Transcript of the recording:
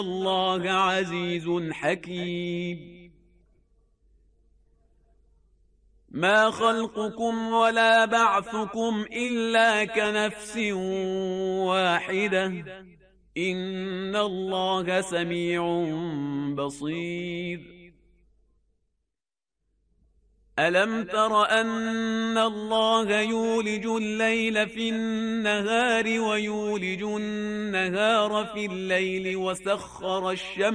الله عزيز حكيم. ما خلقكم ولا بعثكم إلا كنفس واحدة إن الله سميع بصير. ألم تر أن الله يولج الليل في النهار ويولج النهار في الليل وسخر الشمس